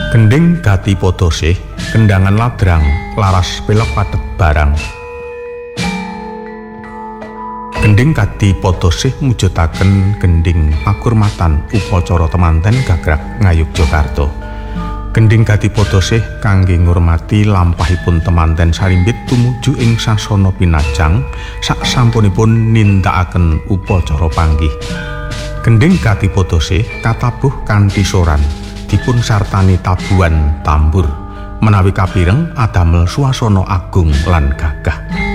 Gending gati padha sih, kendangan ladrang, laras pelek patet barang. Gending gati padha sih mujudaken gending pakurmatan upacara temanten gagrag Ngayogyakarta. Gending gati padha sih kangge ngurmati lampahipun temanten sarimbit tumuju ing sasana pinajang sak sampunipun nindakaken upacara panggih. Gending gati padha sih katabuh kanthi soran dipun sartani tabuhan tambur menawi kapireng adamel swasana agung lan gagah.